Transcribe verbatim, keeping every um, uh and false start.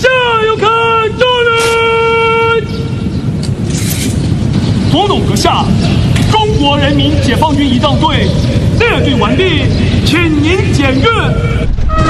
下有看众人。总统阁下，中国人民解放军仪仗队列队完毕，请您检阅。